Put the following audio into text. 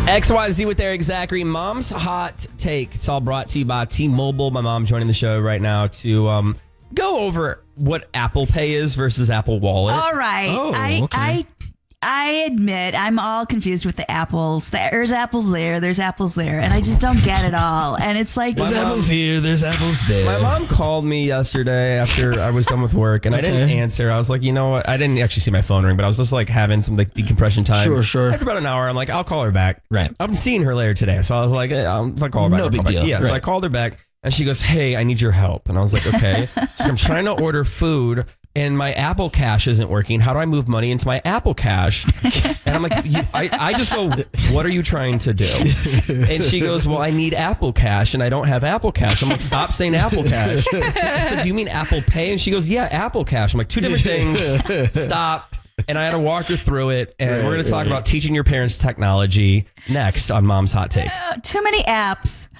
XYZ with Eric Zachary. Mom's Hot Take. It's all brought to you by T-Mobile. My mom joining the show right now to go over what Apple Pay is versus Apple Wallet. All right. Oh, okay. I admit I'm all confused with the apples. There's apples there, there's apples there, and I just don't get it all. And it's like There's apples here, there's apples there. My mom called me yesterday after I was done with work, and I didn't answer. I was like, you know what? I didn't actually see my phone ring, but I was just like having some like decompression time. Sure. After about an hour, I'm like, I'll call her back. Right. I'm seeing her later today, so I was like, if I call her back, No I'll big call back. deal. Yeah, so Right. I called her back, and she goes, hey, I need your help. And I was like, okay. So I'm trying to order food, and my Apple Cash isn't working. How do I move money into my Apple Cash? And I'm like, I just go, what are you trying to do? And she goes, well, I need Apple Cash, and I don't have Apple Cash. I'm like, stop saying Apple Cash. I said, do you mean Apple Pay? And she goes, yeah, Apple Cash. I'm like, two different things. Stop. And I had to walk her through it, and we're going to talk about teaching your parents technology next on Mom's Hot Take. too many apps.